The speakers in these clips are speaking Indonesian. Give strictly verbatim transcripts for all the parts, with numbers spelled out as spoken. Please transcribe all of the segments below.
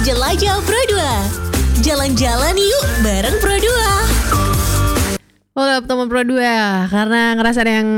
Jelajah Pro dua. Jalan-jalan yuk bareng Pro dua. Halo teman Pro dua, karena ngerasa ada yang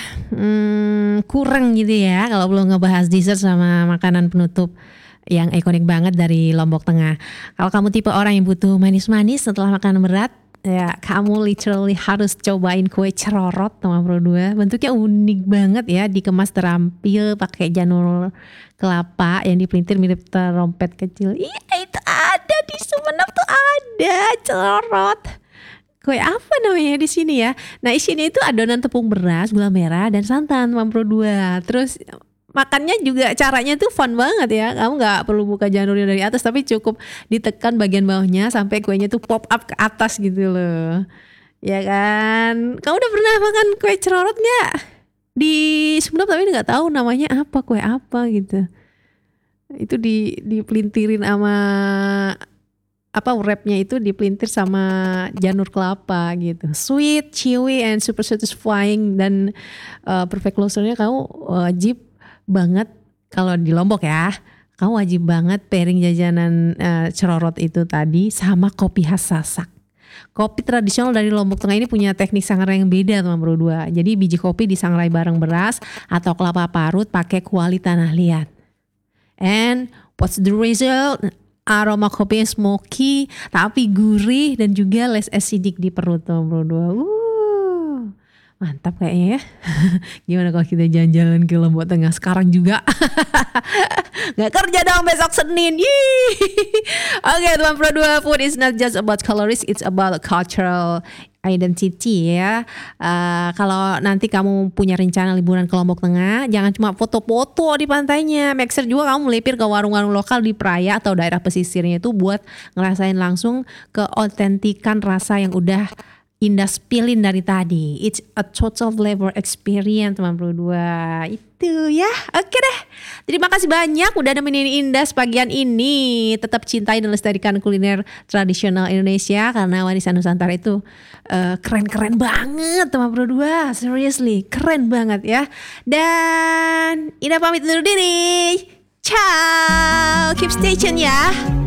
hmm, kurang gitu ya kalau belum ngebahas dessert sama makanan penutup yang ikonik banget dari Lombok Tengah. Kalau kamu tipe orang yang butuh manis-manis setelah makan berat, ya kamu literally harus cobain kue cerorot teman Pro dua. Bentuknya unik banget ya, dikemas terampil pakai janur kelapa yang dipelintir mirip terompet kecil. Iya, itu ada di Sumeneb tuh, ada cerorot. Kue apa namanya di sini ya? Nah, isinya itu adonan tepung beras, gula merah dan santan teman Pro dua. Terus makannya juga caranya tuh fun banget ya. Kamu gak perlu buka janurnya dari atas, tapi cukup ditekan bagian bawahnya sampai kuenya tuh pop up ke atas gitu loh. Ya kan? Kamu udah pernah makan kue cerorot gak? Di Sumeneb tapi gak tahu namanya apa, kue apa gitu. Itu di dipelintirin sama apa wrapnya itu dipelintir sama janur kelapa gitu. Sweet, chewy, and super satisfying. Dan uh, perfect closernya kamu wajib banget kalau di Lombok ya, kamu wajib banget pairing jajanan uh, cerorot itu tadi sama kopi khas Sasak. Kopi tradisional dari Lombok Tengah ini punya teknik sangrai yang beda teman Pro dua. Jadi biji kopi disangrai bareng beras atau kelapa parut pakai kuali tanah liat. And what's the result? Aroma kopi yang smoky tapi gurih dan juga less acidic di perut teman Pro dua. Uh, mantap kayaknya ya. Gimana kalau kita jalan-jalan ke Lombok Tengah sekarang juga? Gak kerja dong besok Senin. Oke okay, teman Pro dua, food is not just about calories, it's about cultural identity ya. Uh, kalau nanti kamu punya rencana liburan ke Lombok Tengah, jangan cuma foto-foto di pantainya. Make sure juga kamu melipir ke warung-warung lokal di Praia atau daerah pesisirnya itu buat ngerasain langsung keotentikan rasa yang udah Indah spillin dari tadi. It's a total flavor experience teman Pro dua. Itu ya. Oke deh. Terima kasih banyak udah nemenin Indah sebagian ini. Tetap cintai dan lestarikan kuliner tradisional Indonesia karena warisan Nusantara itu uh, keren-keren banget teman Pro dua. Seriously, keren banget ya. Dan Indah pamit undur diri. Ciao. Keep stay tune ya.